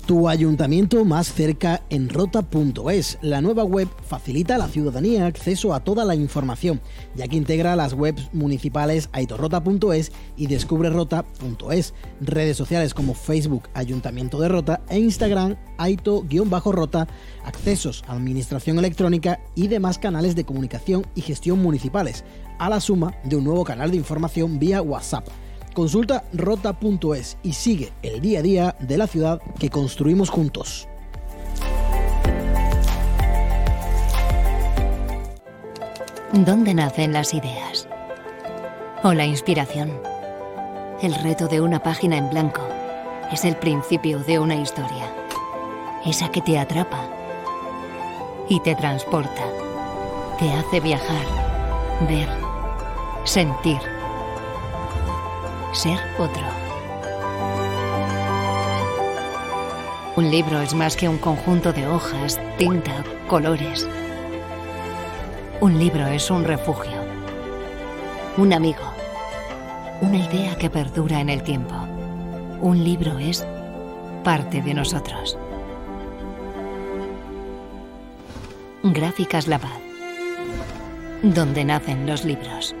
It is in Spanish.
Tu ayuntamiento más cerca en rota.es. La nueva web facilita a la ciudadanía acceso a toda la información, ya que integra las webs municipales aitorrota.es y descubrerota.es, redes sociales como Facebook Ayuntamiento de Rota e Instagram aito_rota, accesos a administración electrónica y demás canales de comunicación y gestión municipales, a la suma de un nuevo canal de información vía WhatsApp. Consulta rota.es y sigue el día a día de la ciudad que construimos juntos. ¿Dónde nacen las ideas? ¿O la inspiración? El reto de una página en blanco es el principio de una historia. Esa que te atrapa y te transporta. Te hace viajar, ver, sentir. Ser otro. Un libro es más que un conjunto de hojas, tinta, colores. Un libro es un refugio, un amigo, una idea que perdura en el tiempo. Un libro es parte de nosotros. Gráficas La Paz, donde nacen los libros.